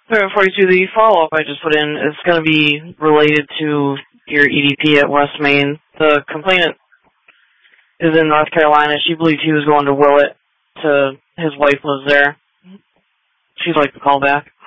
42, the follow-up I just put in is going to be related to your EDP at West Main. The complainant is in North Carolina. She believes he was going to will it to his wife lives there. She'd like to call back.